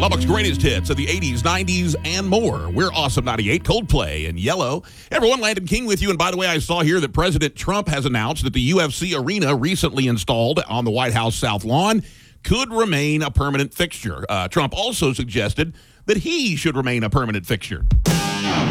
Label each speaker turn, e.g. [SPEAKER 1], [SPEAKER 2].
[SPEAKER 1] Lubbock's greatest hits of the 80s, 90s, and more. We're Awesome 98, Coldplay, and Yellow. Everyone, Landon King with you. And by the way, I saw here that President Trump has announced that the UFC arena recently installed on the White House South Lawn could remain a permanent fixture. Trump also suggested that he should remain a permanent fixture.